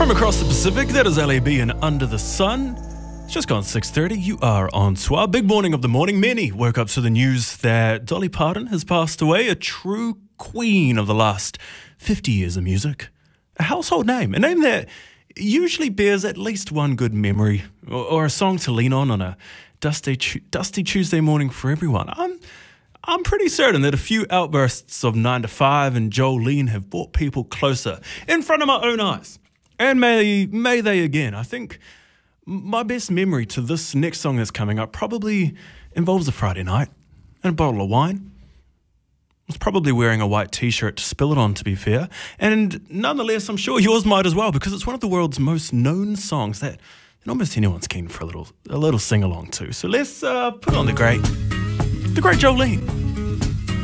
From across the Pacific, that is LAB and Under the Sun. It's just gone 6:30. You are on Soir. Big morning of the morning. Many woke up to the news that Dolly Parton has passed away, a true queen of the last 50 years of music. A household name, a name that usually bears at least one good memory or a song to lean on a dusty Tuesday morning for everyone. I'm pretty certain that a few outbursts of 9 to 5 and Jolene have brought people closer in front of my own eyes. And may they again. I think my best memory to this next song that's coming up probably involves a Friday night and a bottle of wine. I was probably wearing a white t-shirt to spill it on, to be fair. And nonetheless, I'm sure yours might as well, because it's one of the world's most known songs that almost anyone's keen for a little sing-along to. So let's put on the great Jolene.